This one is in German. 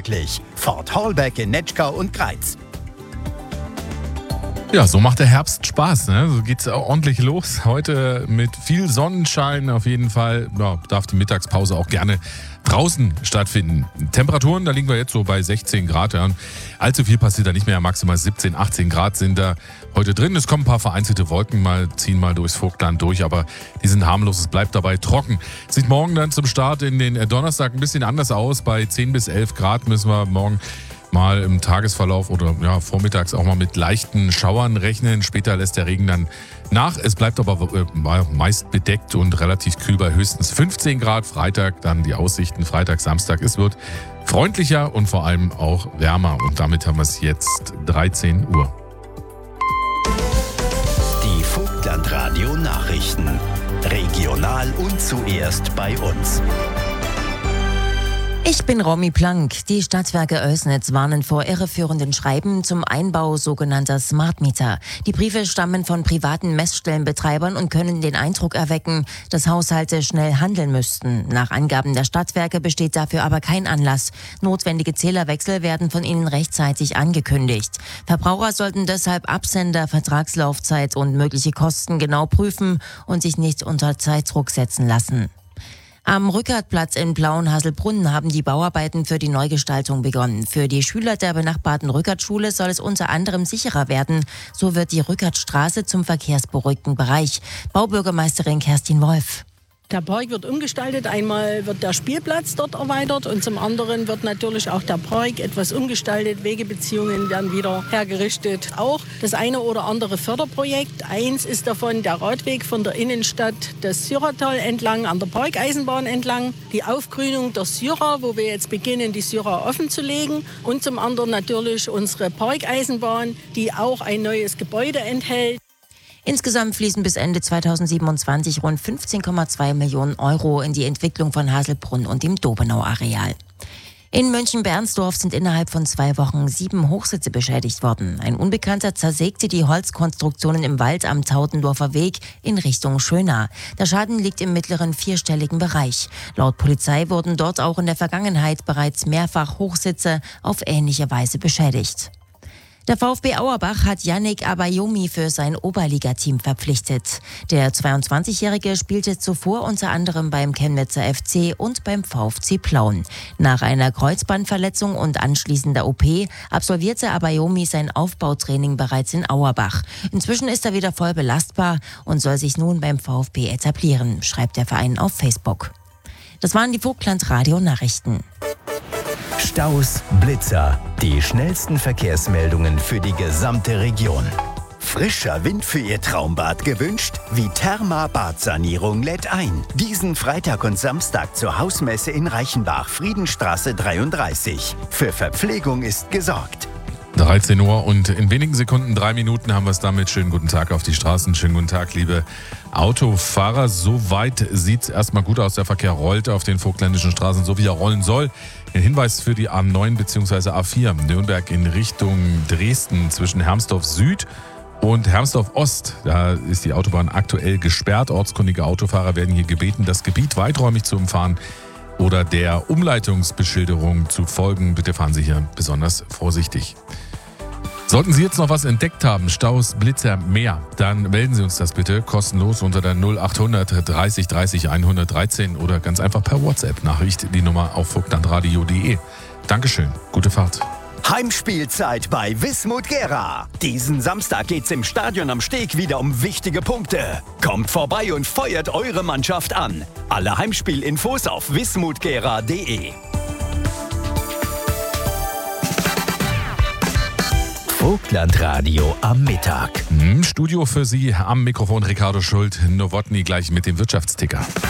möglich. Ford Hallback in Netschkau und Greiz. Ja, so macht der Herbst Spaß, ne? So geht's ordentlich los. Heute mit viel Sonnenschein auf jeden Fall. Ja, darf die Mittagspause auch gerne draußen stattfinden. Temperaturen, da liegen wir jetzt so bei 16 Grad. Ja. Allzu viel passiert da nicht mehr. Maximal 17, 18 Grad sind da heute drin. Es kommen ein paar vereinzelte Wolken, ziehen mal durchs Vogtland durch, aber die sind harmlos. Es bleibt dabei trocken. Sieht morgen dann zum Start in den Donnerstag ein bisschen anders aus. Bei 10 bis 11 Grad müssen wir morgen mal im Tagesverlauf oder vormittags auch mal mit leichten Schauern rechnen. Später lässt der Regen dann nach. Es bleibt aber meist bedeckt und relativ kühl bei höchstens 15 Grad. Freitag dann die Aussichten, Freitag, Samstag. Es wird freundlicher und vor allem auch wärmer. Und damit haben wir es jetzt 13 Uhr. Die Vogtlandradio Nachrichten. Regional und zuerst bei uns. Ich bin Romy Plank. Die Stadtwerke Oelsnitz warnen vor irreführenden Schreiben zum Einbau sogenannter Smart Meter. Die Briefe stammen von privaten Messstellenbetreibern und können den Eindruck erwecken, dass Haushalte schnell handeln müssten. Nach Angaben der Stadtwerke besteht dafür aber kein Anlass. Notwendige Zählerwechsel werden von ihnen rechtzeitig angekündigt. Verbraucher sollten deshalb Absender, Vertragslaufzeit und mögliche Kosten genau prüfen und sich nicht unter Zeitdruck setzen lassen. Am Rückertplatz in Plauen-Hasselbrunn haben die Bauarbeiten für die Neugestaltung begonnen. Für die Schüler der benachbarten Rückertschule soll es unter anderem sicherer werden. So wird die Rückertstraße zum verkehrsberuhigten Bereich. Baubürgermeisterin Kerstin Wolf. Der Park wird umgestaltet. Einmal wird der Spielplatz dort erweitert und zum anderen wird natürlich auch der Park etwas umgestaltet. Wegebeziehungen werden wieder hergerichtet. Auch das eine oder andere Förderprojekt. Eins ist davon der Radweg von der Innenstadt des Syratal entlang, an der Parkeisenbahn entlang. Die Aufgrünung der Syra, wo wir jetzt beginnen, die Syra offen zu legen. Und zum anderen natürlich unsere Parkeisenbahn, die auch ein neues Gebäude enthält. Insgesamt fließen bis Ende 2027 rund 15,2 Millionen Euro in die Entwicklung von Hasselbrunn und dem Dobenau-Areal. In Mönchengbernsdorf sind innerhalb von 2 Wochen 7 Hochsitze beschädigt worden. Ein Unbekannter zersägte die Holzkonstruktionen im Wald am Tautendorfer Weg in Richtung Schönau. Der Schaden liegt im mittleren 4-stelligen Bereich. Laut Polizei wurden dort auch in der Vergangenheit bereits mehrfach Hochsitze auf ähnliche Weise beschädigt. Der VfB Auerbach hat Yannick Abayomi für sein Oberligateam verpflichtet. Der 22-Jährige spielte zuvor unter anderem beim Chemnitzer FC und beim VfC Plauen. Nach einer Kreuzbandverletzung und anschließender OP absolvierte Abayomi sein Aufbautraining bereits in Auerbach. Inzwischen ist er wieder voll belastbar und soll sich nun beim VfB etablieren, schreibt der Verein auf Facebook. Das waren die Vogtland-Radio-Nachrichten. Staus, Blitzer, die schnellsten Verkehrsmeldungen für die gesamte Region. Frischer Wind für Ihr Traumbad gewünscht? Viterma Badsanierung lädt ein. Diesen Freitag und Samstag zur Hausmesse in Reichenbach, Friedenstraße 33. Für Verpflegung ist gesorgt. 13 Uhr und in wenigen Sekunden, 3 Minuten haben wir es damit. Schönen guten Tag auf die Straßen. Schönen guten Tag, liebe Autofahrer. Soweit sieht es erstmal gut aus. Der Verkehr rollt auf den vogtländischen Straßen, so wie er rollen soll. Ein Hinweis für die A9 bzw. A4 Nürnberg in Richtung Dresden zwischen Hermsdorf Süd und Hermsdorf Ost. Da ist die Autobahn aktuell gesperrt. Ortskundige Autofahrer werden hier gebeten, das Gebiet weiträumig zu umfahren oder der Umleitungsbeschilderung zu folgen. Bitte fahren Sie hier besonders vorsichtig. Sollten Sie jetzt noch was entdeckt haben, Staus, Blitzer, mehr, dann melden Sie uns das bitte kostenlos unter der 0800 30 30 113 oder ganz einfach per WhatsApp-Nachricht die Nummer auf vogtlandradio.de. Dankeschön, gute Fahrt. Heimspielzeit bei Wismut Gera. Diesen Samstag geht's im Stadion am Steg wieder um wichtige Punkte. Kommt vorbei und feuert eure Mannschaft an. Alle Heimspielinfos auf wismutgera.de. Vogtlandradio am Mittag. Im Studio für Sie am Mikrofon Ricardo Schult, Nowotny gleich mit dem Wirtschaftsticker.